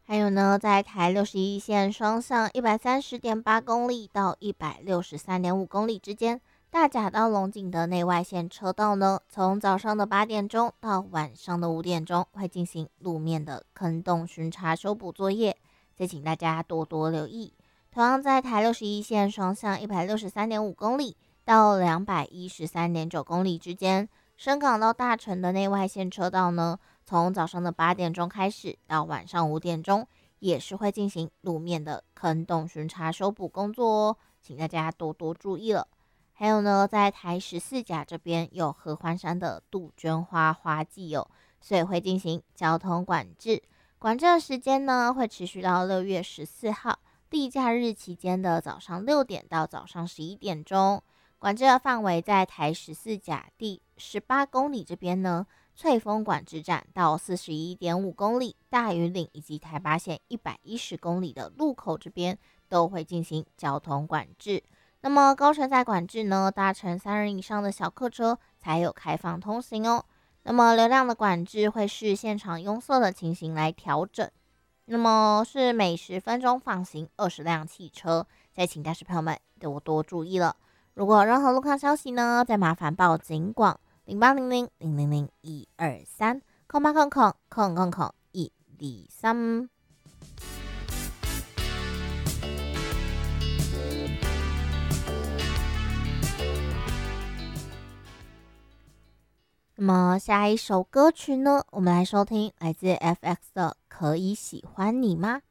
还有呢，在台61线双向130.8公里到163.5公里之间，大甲到龙井的内外线车道呢，从早上的8点钟到晚上的5点钟会进行路面的坑洞巡查修补作业，再请大家多多留意。同样在台61线双向163.5公里到213.9公里之间，深港到大城的内外线车道呢，从早上的8点钟开始到晚上5点钟，也是会进行路面的坑洞巡查修补工作哦，请大家多多注意了。还有呢，在台14甲这边有合欢山的杜鹃花花季哦，所以会进行交通管制。管制的时间呢，会持续到6月14号，例假日期间的早上6点到早上11点钟。管制的范围在台14甲第18公里这边呢，翠峰管制站到41.5公里，大屿岭以及台八线110公里的路口这边都会进行交通管制。那么高承载管制呢，搭乘3人以上的小客车才有开放通行哦。那么流量的管制会视现场拥塞的情形来调整。那么是每10分钟放行20辆汽车，再请驾驶朋友们多多注意了。如果有任何路况消息呢，再麻烦报警广08000001230800000123。那么下一首歌曲呢，我们来收听来自 FX 的《可以喜欢你吗》。